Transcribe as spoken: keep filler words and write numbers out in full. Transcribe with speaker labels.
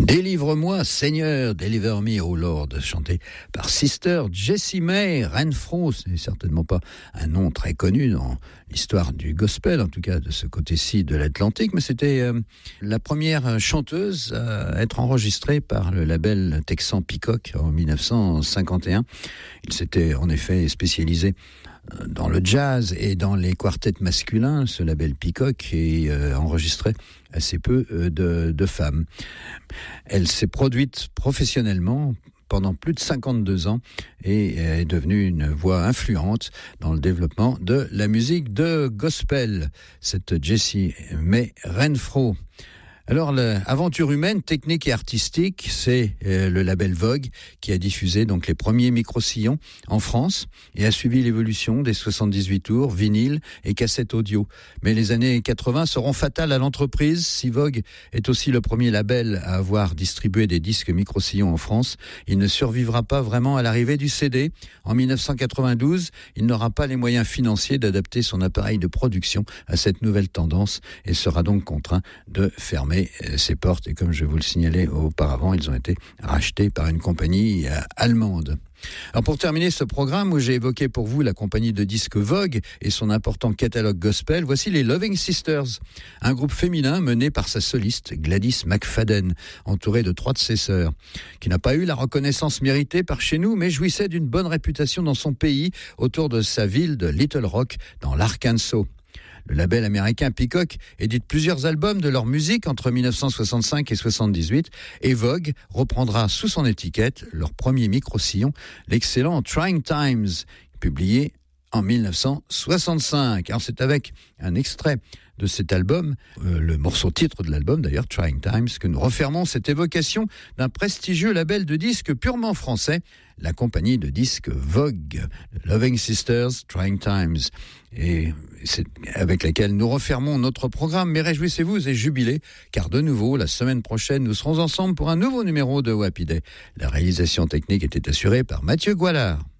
Speaker 1: Délivre-moi, Seigneur, deliver me, oh Lord, chanté par Sister Jessie May Renfro. C'est certainement pas un nom très connu dans l'histoire du gospel, en tout cas de ce côté-ci de l'Atlantique, mais c'était euh, la première chanteuse à être enregistrée par le label texan Peacock en dix-neuf cent cinquante et un. Il s'était en effet spécialisé dans le jazz et dans les quartets masculins, ce label Peacock, et euh, enregistrait assez peu euh, de, de femmes. Elle s'est produite professionnellement pendant plus de cinquante-deux ans et est devenue une voix influente dans le développement de la musique de gospel, cette Jessie May Renfro. Alors, l'aventure humaine, technique et artistique, c'est euh, le label Vogue qui a diffusé donc les premiers micro-sillons en France et a suivi l'évolution des soixante-dix-huit tours, vinyle et cassettes audio. Mais les années quatre-vingts seront fatales à l'entreprise. Si Vogue est aussi le premier label à avoir distribué des disques micro-sillons en France, il ne survivra pas vraiment à l'arrivée du C D. En dix-neuf cent quatre-vingt-douze, il n'aura pas les moyens financiers d'adapter son appareil de production à cette nouvelle tendance et sera donc contraint de fermer ses portes, et comme je vous le signalais auparavant, ils ont été rachetés par une compagnie euh, allemande. Alors pour terminer ce programme où j'ai évoqué pour vous la compagnie de disques Vogue et son important catalogue gospel, voici les Loving Sisters, un groupe féminin mené par sa soliste Gladys McFadden, entourée de trois de ses sœurs, qui n'a pas eu la reconnaissance méritée par chez nous, mais jouissait d'une bonne réputation dans son pays, autour de sa ville de Little Rock, dans l'Arkansas. Le label américain Peacock édite plusieurs albums de leur musique entre dix-neuf cent soixante-cinq et soixante-dix-huit, et Vogue reprendra sous son étiquette leur premier micro-sillon, l'excellent Trying Times, publié en dix-neuf cent soixante-cinq. Alors c'est avec un extrait de cet album, euh, le morceau titre de l'album d'ailleurs, Trying Times, que nous refermons cette évocation d'un prestigieux label de disques purement français, la compagnie de disques Vogue, Loving Sisters, Trying Times, et c'est avec laquelle nous refermons notre programme. Mais réjouissez-vous et jubilez, car de nouveau, la semaine prochaine, nous serons ensemble pour un nouveau numéro de Happy Day. La réalisation technique était assurée par Mathieu Goualard.